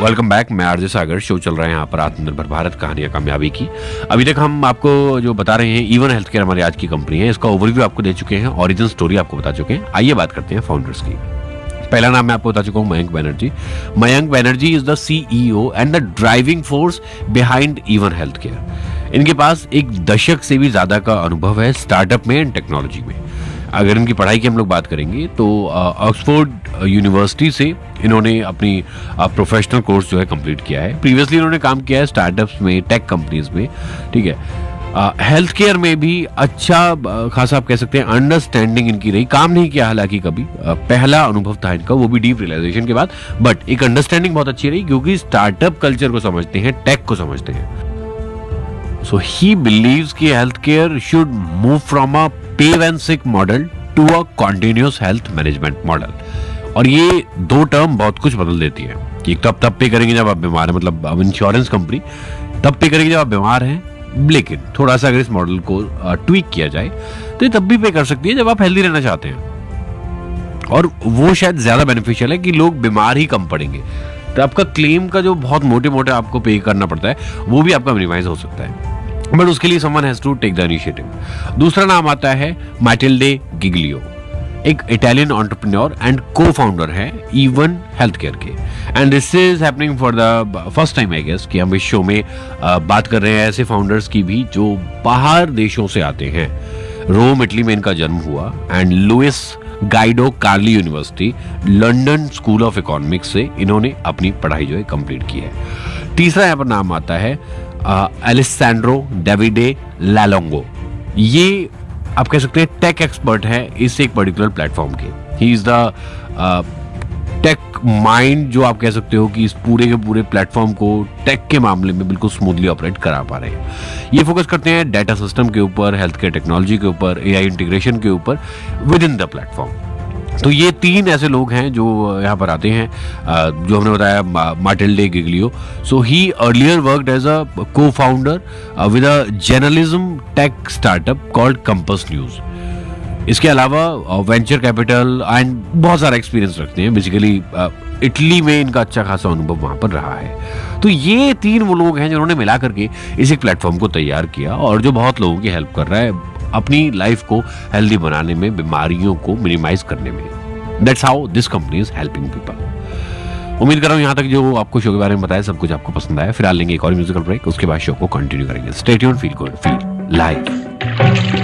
Welcome back. मैं RJ सागर। Show चल रहा है यहाँ पर आत्मनिर्भर भारत कहानियां कामयाबी की। अभी तक हम आपको जो बता रहे हैं इवन हेल्थ केयर हमारी आज की कंपनी है, इसका ओवरव्यू आपको दे चुके हैं, ओरिजिन स्टोरी आपको बता चुके हैं। आइए बात करते हैं फाउंडर्स की। पहला नाम मैं आपको बता चुका हूँ, Mayank Banerjee. Mayank Banerjee is the CEO and the driving force behind even health care. इनके पास एक दशक से भी ज्यादा का अनुभव है स्टार्टअप में एंड टेक्नोलॉजी में। अगर इनकी पढ़ाई की हम लोग बात करेंगे तो ऑक्सफोर्ड यूनिवर्सिटी से इन्होंने अपनी प्रोफेशनल कोर्स जो है कंप्लीट किया है। प्रीवियसली इन्होंने काम किया है स्टार्टअप्स में, टेक कंपनीज में, ठीक है। हेल्थ केयर में भी अच्छा खासा आप कह सकते हैं अंडरस्टैंडिंग इनकी रही। काम नहीं किया हालांकि कभी, पहला अनुभव था इनका, वो भी डीप रियलाइजेशन के बाद, बट एक अंडरस्टैंडिंग बहुत अच्छी रही क्योंकि स्टार्टअप कल्चर को समझते हैं, टेक को समझते हैं। सो ही बिलीव्स कि health care should move from a पे when sick model to a continuous health management model. और ये दो टर्म बहुत कुछ बदल देती है कि तब पे करेंगे जब आप बीमार हैं, मतलब अब इंश्योरेंस कंपनी तब पे करेंगे जब आप बीमार हैं, लेकिन थोड़ा सा अगर इस मॉडल को ट्वीक किया जाए तो ये तब भी पे कर सकती है जब आप हेल्दी रहना चाहते हैं। और वो शायद ज्यादा बेनिफिशियल है कि लोग बीमार ही कम पड़ेंगे, तो आपका क्लेम का जो बहुत मोटे मोटे आपको पे करना पड़ता है वो भी आपका मिनिमाइज हो सकता है, बट उसके लिए someone has to take the initiative. दूसरा नाम आता है मैटिल्डे गिग्लियो, एक इटालियन एंटरप्रेन्योर एंड को फाउंडर है इवन हेल्थ केयर के। And this is happening for the first time I guess कि हम इस शो में बात कर रहे हैं ऐसे फाउंडर्स की भी जो बाहर देशों से आते हैं। रोम इटली में इनका जन्म हुआ and Louis Guido कार्ली university London school of economics से इन्होंने अपनी पढ़ाई जो है कंप्लीट की है। तीसरा यहाँ पर नाम आता है एलेसैंड्रो डेविडे लालोंगो। ये आप कह सकते हैं टेक एक्सपर्ट है इस एक पर्टिकुलर प्लेटफॉर्म के। He is the take mind, जो आप कह सकते हो कि इस पूरे के पूरे प्लेटफॉर्म को टेक के मामले में बिल्कुल स्मूथली ऑपरेट करा पा रहे हैं। ये फोकस करते हैं डाटा सिस्टम के ऊपर, हेल्थ केयर टेक्नोलॉजी के ऊपर, AI इंटीग्रेशन के ऊपर विद इन द प्लेटफॉर्म। तो ये तीन ऐसे लोग हैं जो यहाँ पर आते हैं, जो हमने बताया मैटिल्डे Giglio. So he earlier worked as a को founder with a journalism tech startup called compass news. इसके अलावा वेंचर कैपिटल एंड बहुत सारा एक्सपीरियंस रखते हैं। बेसिकली इटली में इनका अच्छा खासा अनुभव वहां पर रहा है। तो ये तीन वो लोग हैं जिन्होंने मिला करके इस एक प्लेटफॉर्म को तैयार किया और जो बहुत लोगों की हेल्प कर रहा है अपनी लाइफ को हेल्दी बनाने में, बीमारियों को मिनिमाइज करने में। That's how this company is helping people. उम्मीद कर रहा हूं यहाँ तक जो आपको शो के बारे में बताया सब कुछ आपको पसंद आया। फिलहाल लेंगे एक और म्यूजिकल ब्रेक, उसके बाद शो को कंटिन्यू करेंगे। Stay tuned, feel good, feel live.